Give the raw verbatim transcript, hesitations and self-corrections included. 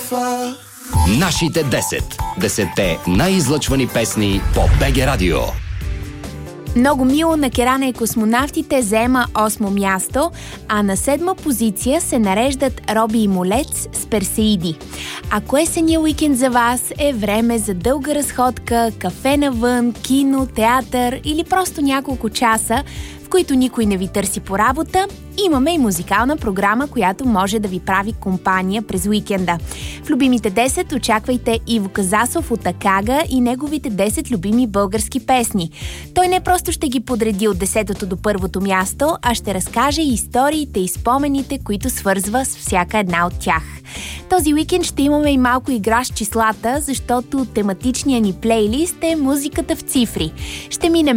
Нашите десет. Десетте най-излъчвани песни по БГ Радио. Много мило на Керана и космонавтите заема осмо място, а на седма позиция се нареждат Роби и Молец с Персеиди. Ако есения уикенд за вас е време за дълга разходка, кафе навън, кино, театър или просто няколко часа, в които никой не ви търси по работа, имаме и музикална програма, която може да ви прави компания през уикенда. В любимите десет очаквайте Иво Казасов от Акага и неговите десет любими български песни. Той не просто ще ги подреди от десетото до първото място, а ще разкаже и историите и спомените, които свързва с всяка една от тях. Този уикенд ще имаме и малко игра с числата, защото тематичният ни плейлист е музиката в цифри. Ще минем